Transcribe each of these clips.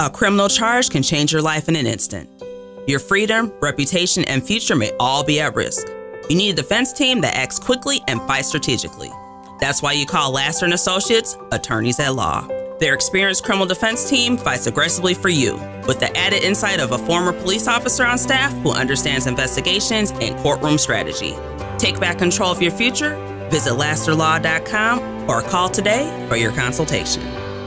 A criminal charge can change your life in an instant. Your freedom, reputation, and future may all be at risk. You need a defense team that acts quickly and fights strategically. That's why you call Laster & Associates, attorneys at law. Their experienced criminal defense team fights aggressively for you, with the added insight of a former police officer on staff who understands investigations and courtroom strategy. Take back control of your future. Visit lasterlaw.com or call today for your consultation.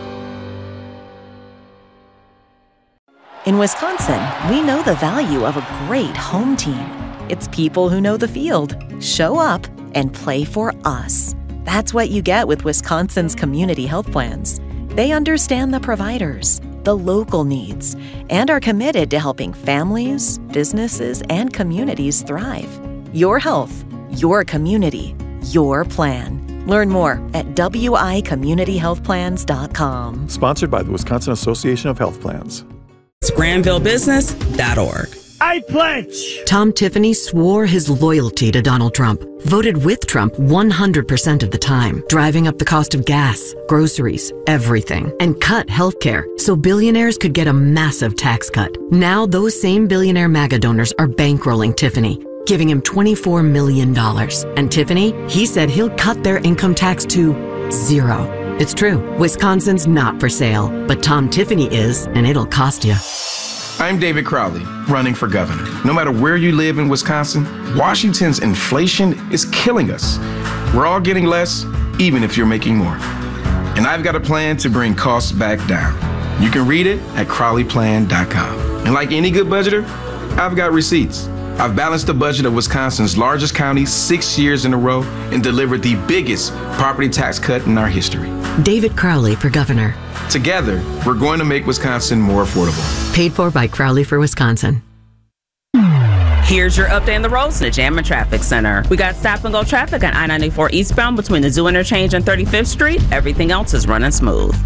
In Wisconsin, we know the value of a great home team. It's people who know the field, show up, and play for us. That's what you get with Wisconsin's community health plans. They understand the providers, the local needs, and are committed to helping families, businesses, and communities thrive. Your health, your community, your plan. Learn more at wicommunityhealthplans.com. Sponsored by the Wisconsin Association of Health Plans. It's GranvilleBusiness.org. I pledge! Tom Tiffany swore his loyalty to Donald Trump, voted with Trump 100% of the time, driving up the cost of gas, groceries, everything, and cut healthcare so billionaires could get a massive tax cut. Now those same billionaire MAGA donors are bankrolling Tiffany, giving him $24 million. And Tiffany, he said he'll cut their income tax to 0. It's true, Wisconsin's not for sale, but Tom Tiffany is, and it'll cost you. I'm David Crowley, running for governor. No matter where you live in Wisconsin, Washington's inflation is killing us. We're all getting less, even if you're making more. And I've got a plan to bring costs back down. You can read it at crowleyplan.com. And like any good budgeter, I've got receipts. I've balanced the budget of Wisconsin's largest county 6 years in a row and delivered the biggest property tax cut in our history. David Crowley for governor. Together, we're going to make Wisconsin more affordable. Paid for by Crowley for Wisconsin. Here's your update on the roads in the Jam and Traffic Center. We got stop-and-go traffic on I-94 eastbound between the Zoo Interchange and 35th Street. Everything else is running smooth.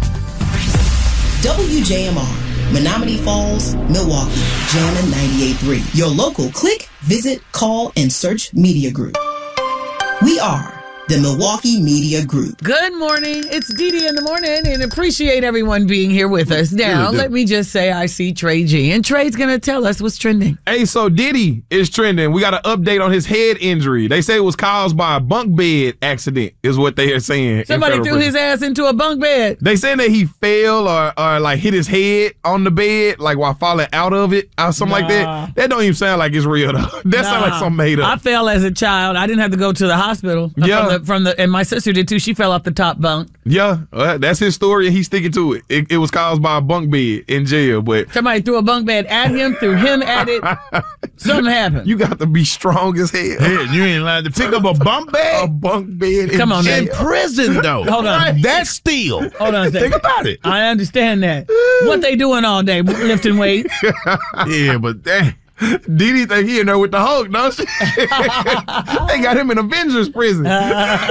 WJMR, Menominee Falls, Milwaukee, Jammin' 98.3. Your local click, visit, call, and search media group. We are the Milwaukee Media Group. Good morning. It's Dee Dee in the morning, and appreciate everyone being here with us. Now, let me just say I see Trey G, and Trey's going to tell us what's trending. Hey, so Diddy is trending. We got an update on his head injury. They say it was caused by a bunk bed accident, is what they are saying. Somebody threw his ass into a bunk bed. They saying that he fell or like hit his head on the bed, like while falling out of it or something like that. That don't even sound like it's real, though. That sounds like something made up. I fell as a child. I didn't have to go to the hospital. Yeah. And my sister did too. She fell off the top bunk. Yeah, that's his story, and he's sticking to it. It was caused by a bunk bed in jail, but somebody threw a bunk bed at him, threw him at it. Something happened. You got to be strong as hell. You ain't allowed to pick up a bunk bed? A bunk bed Come on, in prison, though. Hold on. That's steal. Hold on a second. Think about it. I understand that. What they doing all day? Lifting weights? Yeah, but dang. Dee Dee think he in there with the Hulk, don't she? They got him in Avengers prison. All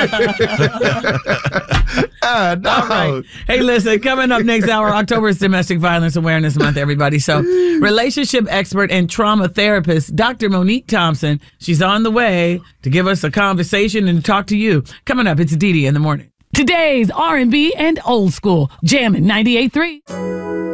right. Hey, listen, coming up next hour, October is Domestic Violence Awareness Month, everybody. So, relationship expert and trauma therapist, Dr. Monique Thompson, she's on the way to give us a conversation and talk to you. Coming up, it's Dee Dee in the morning. Today's R&B and old school, Jammin' 98.3.